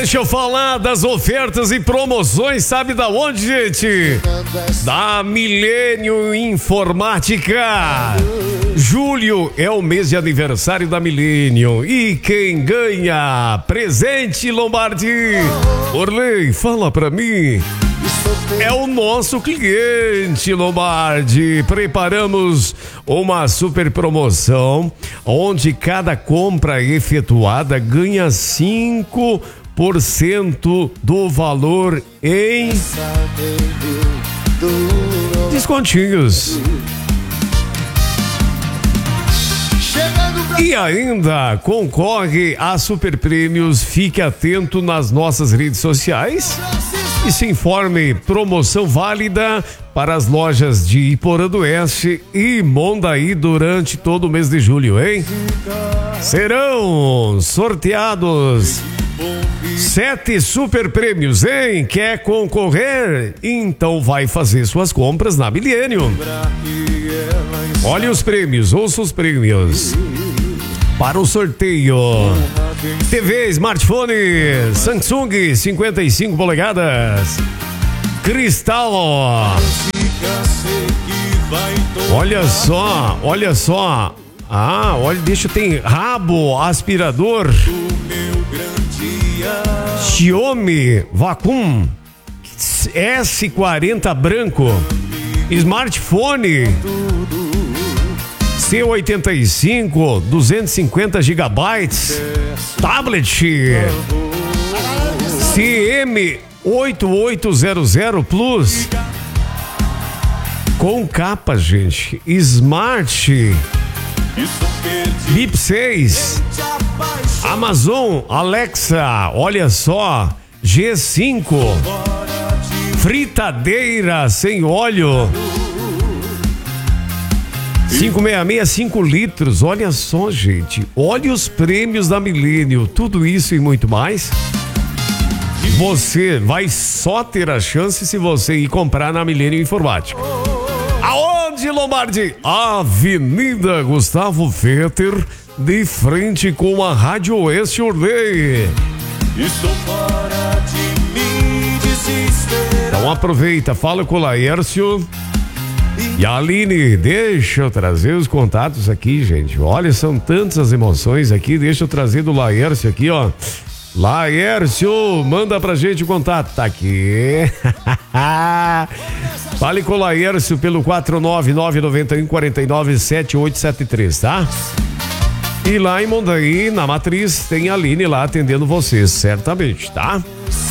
Deixa eu falar das ofertas e promoções, sabe da onde, gente? Da Milênio Informática. Julho é o mês de aniversário da Milênio. E quem ganha presente, Lombardi? Orley, fala pra mim. É o nosso cliente, Lombardi. Preparamos uma super promoção onde cada compra efetuada ganha 5% do valor em descontinhos. E ainda concorre a super prêmios. Fique atento nas nossas redes sociais e se informe. Promoção válida para as lojas de Iporã do Oeste e Mondaí durante todo o mês de julho, hein? Serão sorteados 7 super prêmios, hein? Quer concorrer? Então vai fazer suas compras na Milênio. Olha os prêmios, ouça os prêmios. Para o sorteio: TV Smartphone Samsung 55 polegadas Cristal. Olha só. Ah, olha, tem rabo aspirador Xiaomi Vacuum S40 branco. Smartphone C85 250 GB. Tablet CM8800 Plus com capa, gente. Smart Bip 6 Amazon Alexa, olha só, G5 fritadeira sem óleo 566, 5 litros. Olha só, gente. Olha os prêmios da Milênio. Tudo isso e muito mais. Você vai só ter a chance se você ir comprar na Milênio Informática. Aonde, Lombardi? Avenida Gustavo Fetter, de frente com a Rádio Oeste Orley. Estou fora de me desesperar. Então aproveita, fala com o Laércio e a Aline. Deixa eu trazer os contatos aqui, gente. Olha, são tantas as emoções aqui. Deixa eu trazer do Laércio aqui, ó. Laércio, manda pra gente o contato. Tá aqui. Fale com o Laércio pelo 49991497873, tá? E lá em Mondaí, na Matriz, tem a Aline lá atendendo vocês, certamente, tá?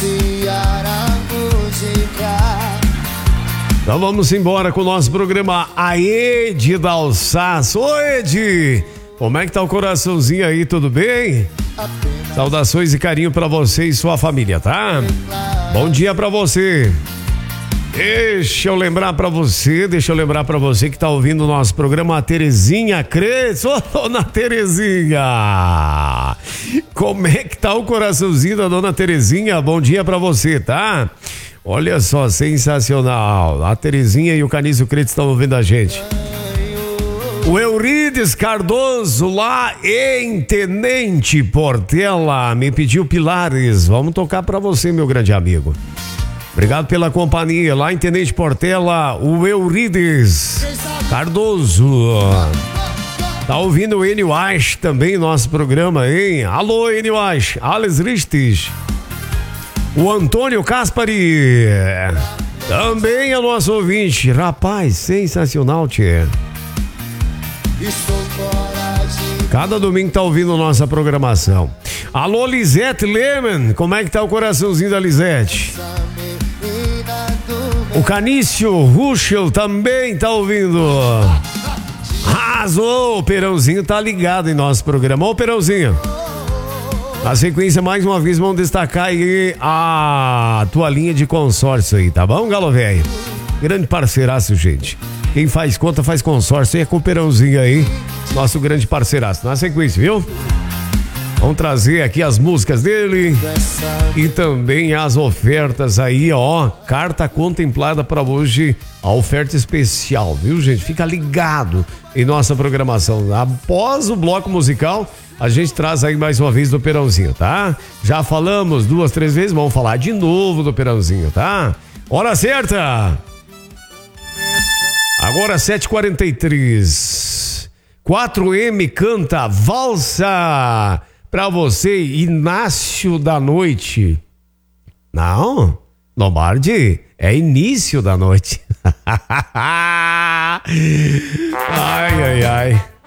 Então vamos embora com o nosso programa. A Edi da Alsace. Ô, Edi, como é que tá o coraçãozinho aí, tudo bem? Saudações e carinho pra você e sua família, tá? Bom dia pra você. Deixa eu lembrar pra você que tá ouvindo o nosso programa, a Terezinha Cres. Ô, dona Terezinha, como é que tá o coraçãozinho da dona Terezinha? Bom dia pra você, tá? Olha só, sensacional. A Terezinha e o Canício Cres estão ouvindo a gente. O Eurides Cardoso lá em Tenente Portela me pediu Pilares. Vamos tocar pra você, meu grande amigo. Obrigado pela companhia. Lá em Tenente Portela, o Eurides Cardoso. Tá ouvindo o Enio Ash também, nosso programa, hein? Alô, Enio Ash. Alex Ristes. O Antônio Caspari. Também é nosso ouvinte. Rapaz, sensacional, tchê. Cada domingo tá ouvindo nossa programação. Alô, Lisete Lehmann, como é que tá o coraçãozinho da Lisete? O Canício Ruschel também tá ouvindo. Arrasou, o Perãozinho tá ligado em nosso programa. Ô, Perãozinho, na sequência, mais uma vez, vamos destacar aí a tua linha de consórcio aí, tá bom, Galo Velho? Grande parceiraço, gente. Quem faz conta faz consórcio. É com o Perãozinho aí, nosso grande parceiraço. Na sequência, viu? Vamos trazer aqui as músicas dele e também as ofertas aí, ó. Carta contemplada para hoje, a oferta especial, viu, gente? Fica ligado em nossa programação. Após o bloco musical, a gente traz aí mais uma vez do Perãozinho, tá? Já falamos 2, 3 vezes, vamos falar de novo do Perãozinho, tá? Hora certa! Agora 7h43. 4M canta valsa pra você, Inácio da Noite. Não, Lombardi, é início da noite. Ai, ai, ai.